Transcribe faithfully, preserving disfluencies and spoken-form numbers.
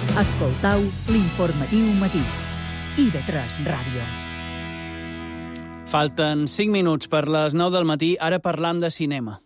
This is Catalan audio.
Escoltau l'informatiu matí. I de tres Ràdio. Falten cinc minuts per les nou del matí, ara parlam de cinema.